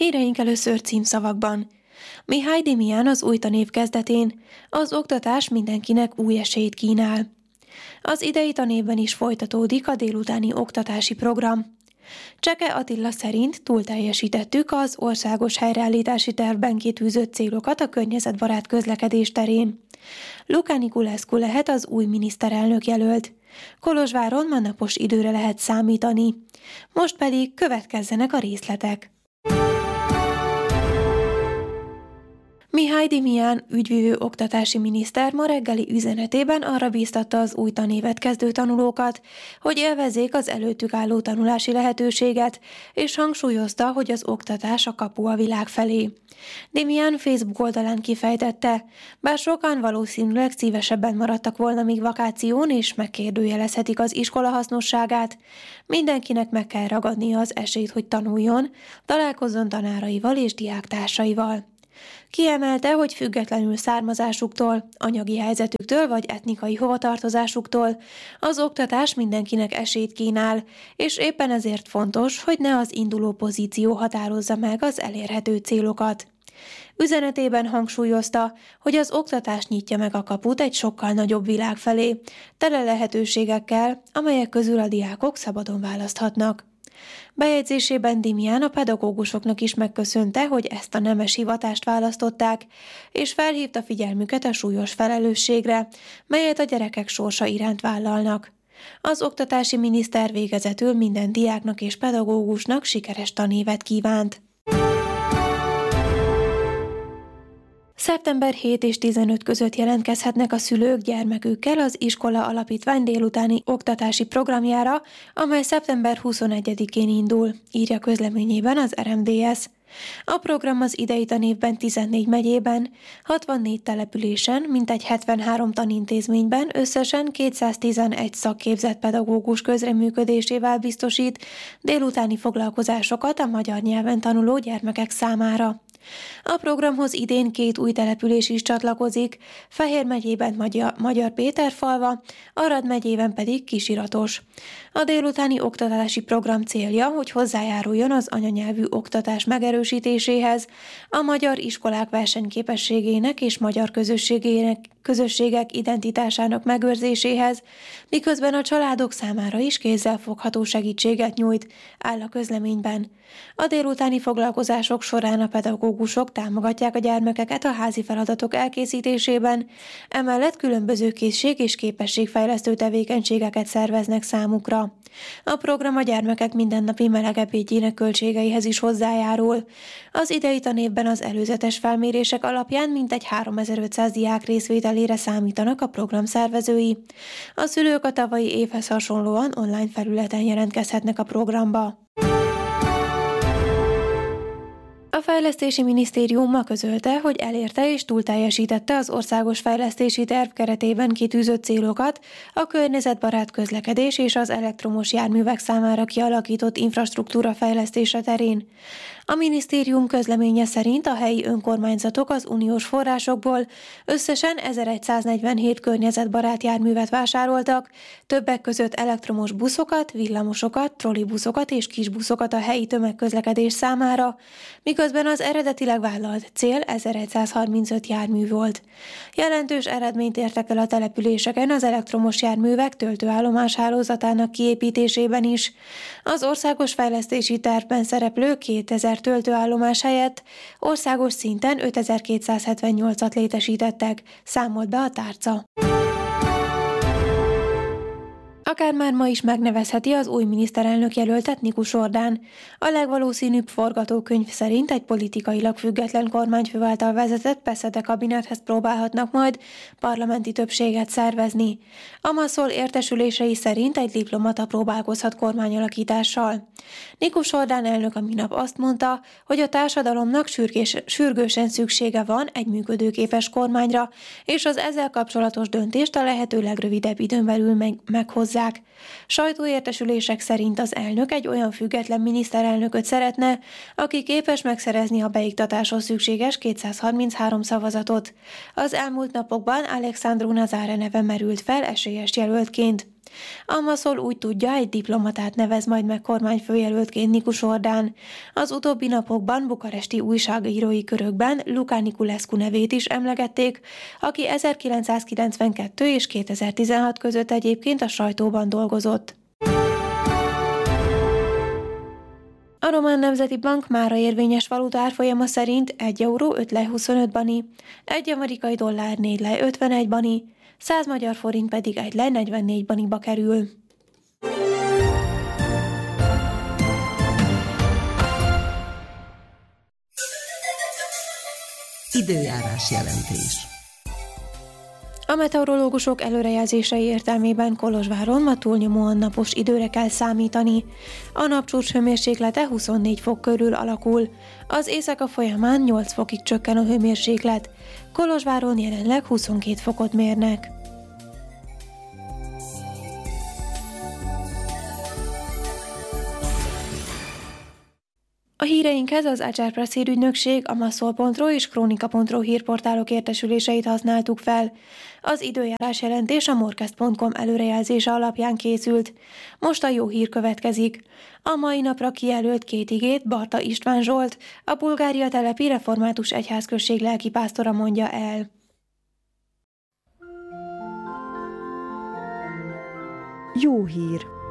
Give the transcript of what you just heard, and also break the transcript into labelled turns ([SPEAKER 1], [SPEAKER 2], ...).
[SPEAKER 1] Híreink először címszavakban. Mihály Démián az új tanév kezdetén. Az oktatás mindenkinek új esélyt kínál. Az idei tanévben is folytatódik a délutáni oktatási program. Cseke Attila szerint túlteljesítettük az országos helyreállítási tervben kitűzött célokat a környezetbarát közlekedés terén. Luca Niculescu lehet az új miniszterelnök jelölt. Kolozsváron ma napos időre lehet számítani. Most pedig következzenek a részletek. Mihály Démián ügyvivő oktatási miniszter ma reggeli üzenetében arra bíztatta az új tanévet kezdő tanulókat, hogy élvezzék az előttük álló tanulási lehetőséget, és hangsúlyozta, hogy az oktatás a kapu a világ felé. Démián Facebook oldalán kifejtette, bár sokan valószínűleg szívesebben maradtak volna még vakáción, és megkérdőjelezhetik az iskola hasznosságát, mindenkinek meg kell ragadnia az esélyt, hogy tanuljon, találkozzon tanáraival és diáktársaival. Kiemelte, hogy függetlenül származásuktól, anyagi helyzetüktől vagy etnikai hovatartozásuktól az oktatás mindenkinek esélyt kínál, és éppen ezért fontos, hogy ne az induló pozíció határozza meg az elérhető célokat. Üzenetében hangsúlyozta, hogy az oktatás nyitja meg a kaput egy sokkal nagyobb világ felé, tele lehetőségekkel, amelyek közül a diákok szabadon választhatnak. Bejegyzésében Démián a pedagógusoknak is megköszönte, hogy ezt a nemes hivatást választották, és felhívta figyelmüket a súlyos felelősségre, melyet a gyerekek sorsa iránt vállalnak. Az oktatási miniszter végezetül minden diáknak és pedagógusnak sikeres tanévet kívánt. Szeptember 7 és 15 között jelentkezhetnek a szülők gyermekükkel az iskola alapítvány délutáni oktatási programjára, amely szeptember 21-én indul, írja közleményében az RMDS. A program az idei tanévben 14 megyében, 64 településen, mintegy 73 tanintézményben összesen 211 szakképzett pedagógus közreműködésével biztosít délutáni foglalkozásokat a magyar nyelven tanuló gyermekek számára. A programhoz idén 2 új település is csatlakozik, Fehér megyében Magyarpéterfalva, Arad megyében pedig Kisiratos. A délutáni oktatási program célja, hogy hozzájáruljon az anyanyelvű oktatás megerősítéséhez, a magyar iskolák versenyképességének és magyar közösségek identitásának megőrzéséhez, miközben a családok számára is kézzelfogható segítséget nyújt, áll a közleményben. A délutáni foglalkozások során a pedagógusok támogatják a gyermekeket a házi feladatok elkészítésében, emellett különböző készség- és képességfejlesztő tevékenységeket szerveznek számukra. A program a gyermekek mindennapi meleg ebédjének költségeihez is hozzájárul. Az idei tanévben az előzetes felmérések alapján mintegy 3500 diák részvételére számítanak a program szervezői. A szülők a tavalyi évhez hasonlóan online felületen jelentkezhetnek a programba. A Fejlesztési Minisztérium ma közölte, hogy elérte és túlteljesítette az országos fejlesztési terv keretében kitűzött célokat a környezetbarát közlekedés és az elektromos járművek számára kialakított infrastruktúra fejlesztése terén. A minisztérium közleménye szerint a helyi önkormányzatok az uniós forrásokból összesen 1147 környezetbarát járművet vásároltak, többek között elektromos buszokat, villamosokat, trollibuszokat és kisbuszokat a helyi tömegközlekedés számára, miközben az eredetileg vállalt cél 1135 jármű volt. Jelentős eredményt értek el a településeken az elektromos járművek töltőállomás hálózatának kiépítésében is. Az országos fejlesztési tervben szereplő 2000 töltőállomás helyett országos szinten 5278-at létesítettek, számolt be a tárca. Akár már ma is megnevezheti az új miniszterelnök jelöltet Nikus Ordán. A legvalószínűbb forgatókönyv szerint egy politikailag független kormányfő által vezetett PESZEDE kabinethez próbálhatnak majd parlamenti többséget szervezni. A MASZOL értesülései szerint egy diplomata próbálkozhat kormányalakítással. Nikus Ordán elnök a minap azt mondta, hogy a társadalomnak sürgősen szüksége van egy működőképes kormányra, és az ezzel kapcsolatos döntést a lehető legrövidebb időn belül meghozzák. Sajtóértesülések szerint az elnök egy olyan független miniszterelnököt szeretne, aki képes megszerezni a beiktatáshoz szükséges 233 szavazatot. Az elmúlt napokban Alexandru Nazare neve merült fel esélyes jelöltként. A Maszol úgy tudja, egy diplomatát nevez majd meg kormányfőjelöltként Nicu Sordán. Az utóbbi napokban bukaresti újságírói körökben Luca Niculescu nevét is emlegették, aki 1992 és 2016 között egyébként a sajtóban dolgozott. A Román Nemzeti Bank mára érvényes valuta árfolyama szerint 1 euró 5 lej 25 bani, 1 amerikai dollár 4 lej 51 bani, 100 magyar forint pedig 1 lej 44 baniba kerül.
[SPEAKER 2] Időjárás jelentés.
[SPEAKER 1] A meteorológusok előrejelzései értelmében Kolozsváron ma túlnyomóan napos időre kell számítani. A napcsúcs hőmérséklete 24 fok körül alakul. Az éjszaka folyamán 8 fokig csökken a hőmérséklet. Kolozsváron jelenleg 22 fokot mérnek. A híreinkhez az Agile Press hírügynökség, a Maszol.ro és Kronika.ro hírportálok értesüléseit használtuk fel. Az időjárás jelentés a Morkest.com előrejelzése alapján készült. Most a jó hír következik. A mai napra kijelölt 2 igét Barta István Zsolt, a Bulgária telepi református egyházközség lelkipásztora mondja el.
[SPEAKER 3] Jó hír!